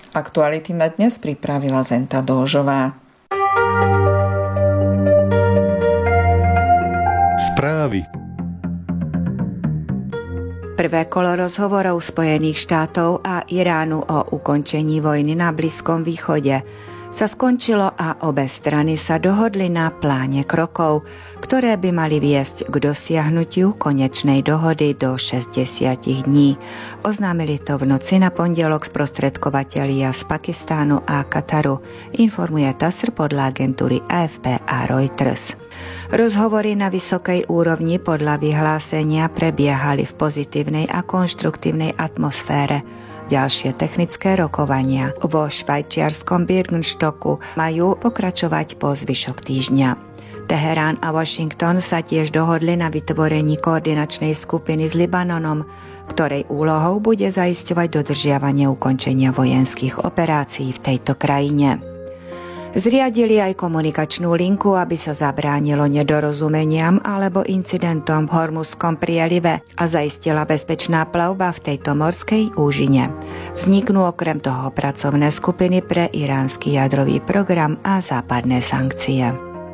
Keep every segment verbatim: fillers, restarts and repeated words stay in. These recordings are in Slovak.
Aktuality na dnes pripravila Zenta Dóžová. Správy. Prvé kolo rozhovorov Spojených štátov a Iránu o ukončení vojny na Blízkom východe sa skončilo a obe strany sa dohodli na pláne krokov, ktoré by mali viesť k dosiahnutiu konečnej dohody do šesťdesiat dní. Oznámili to v noci na pondelok sprostredkovatelia z Pakistánu a Kataru, informuje TASR podľa agentúry á ef pé a Reuters. Rozhovory na vysokej úrovni podľa vyhlásenia prebiehali v pozitívnej a konštruktívnej atmosfére. Ďalšie technické rokovania vo švajčiarskom Birkenstocku majú pokračovať po zvyšok týždňa. Teherán a Washington sa tiež dohodli na vytvorení koordinačnej skupiny s Libanonom, ktorej úlohou bude zaisťovať dodržiavanie ukončenia vojenských operácií v tejto krajine. Zriadili aj komunikačnú linku, aby sa zabránilo nedorozumeniam alebo incidentom v Hormuzskom prielive a zaistila bezpečná plavba v tejto morskej úžine. Vzniknú okrem toho pracovné skupiny pre iránsky jadrový program a západné sankcie.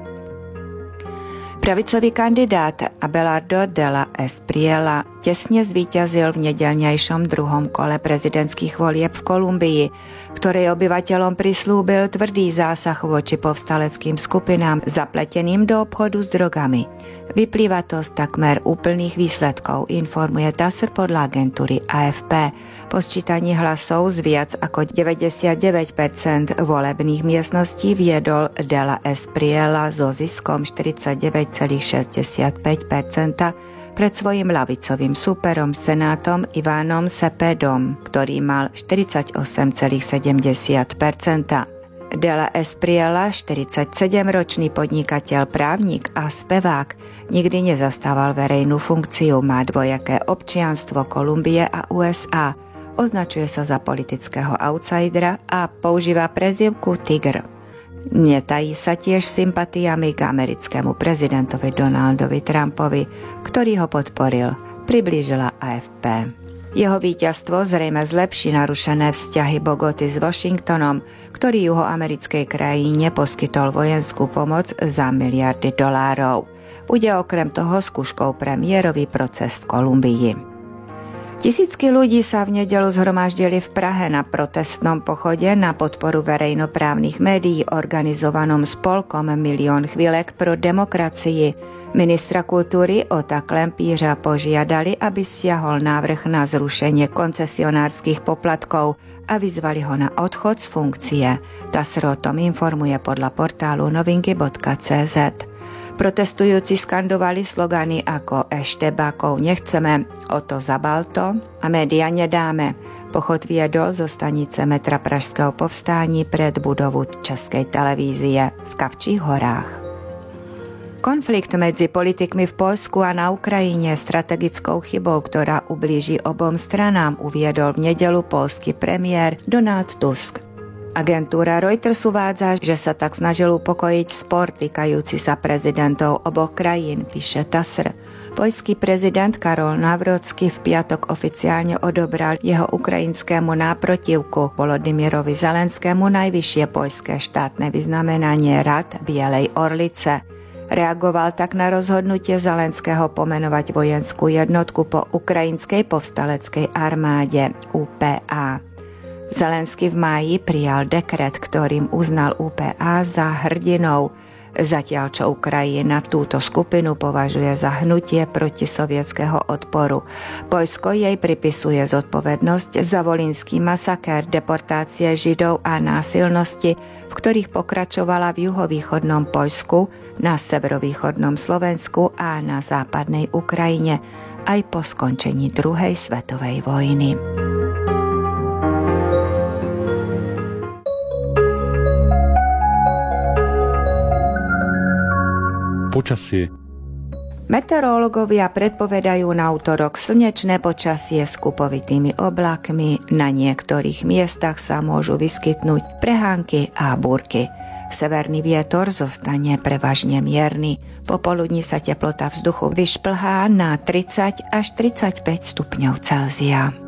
Pravicový kandidát Abelardo Della Espriella tesne zvíťazil v nedeľňajšom druhom kole prezidentských volieb v Kolumbii, ktorej obyvateľom prislúbil tvrdý zásah voči povstaleckým skupinám zapleteným do obchodu s drogami. Vyplýva to z takmer úplných výsledkov, informuje TASR podľa agentúry á ef pé. Po sčítaní hlasov z viac ako deväťdesiatdeväť percent volebných miestností viedol Della Espriella so ziskom štyridsaťdeväť celá šesťdesiatpäť percent pred svojim ľavicovým súperom senátom Ivánom Cepedom, ktorý mal štyridsaťosem celá sedemdesiat percent. Della Espriella, štyridsaťsedemročný podnikateľ, právnik a spevák, nikdy nezastával verejnú funkciu, má dvojaké občianstvo Kolumbie a ú es á, označuje sa za politického outsidera a používa prezývku Tigr. Netají sa tiež sympatiami k americkému prezidentovi Donaldovi Trumpovi, ktorý ho podporil, priblížila á ef pé. Jeho víťazstvo zrejme zlepší narušené vzťahy Bogoty s Washingtonom, ktorý juhoamerickej krajine poskytol vojenskú pomoc za miliardy dolárov. Bude okrem toho skúškou pre mierový proces v Kolumbii. Tisícky ľudí sa v nedeľu zhromaždili v Prahe na protestnom pochode na podporu verejnoprávnych médií organizovanom spolkom Milión chvíľek pro demokracii. Ministra kultúry Ota Klempířa požiadali, aby stiahol návrh na zrušenie koncesionárskych poplatkov a vyzvali ho na odchod z funkcie. TASR o tom informuje podľa portálu novinky bodka cé zet. Protestujúci skandovali slogany ako Eštebákov nechceme, Oto Zabalto a média nedáme. Pochod viedol zo stanice metra Pražského povstání pred budovu Českej televízie v Kavčích horách. Konflikt medzi politikmi v Poľsku a na Ukrajine strategickou chybou, ktorá ublíži obom stranám, uviedol v nedeľu poľský premiér Donald Tusk. Agentúra Reuters uvádza, že sa tak snažil upokojiť spor týkajúci sa prezidentov oboch krajín, píše TASR. Poľský prezident Karol Nawrocki v piatok oficiálne odobral jeho ukrajinskému náprotivku Volodymyrovi Zelenskému najvyššie poľské štátne vyznamenanie Rad Bielej orlice. Reagoval tak na rozhodnutie Zelenského pomenovať vojenskú jednotku po ukrajinskej povstaleckej armáde ú pé á. Zelenský v máji prijal dekret, ktorým uznal ú pé á za hrdinou, zatiaľ čo Ukrajina túto skupinu považuje za hnutie protisovietskeho odporu. Poľsko jej pripisuje zodpovednosť za volínsky masakér, deportácie Židov a násilnosti, v ktorých pokračovala v juhovýchodnom Poľsku, na severovýchodnom Slovensku a na západnej Ukrajine aj po skončení druhej svetovej vojny. Počasie. Meteorológovia predpovedajú na utorok slnečné počasie s kupovitými oblákmi, na niektorých miestach sa môžu vyskytnúť prehánky a búrky. Severný vietor zostane prevažne mierny. Popoludní sa teplota vzduchu vyšplhá na tridsať až tridsaťpäť stupňov Celzia.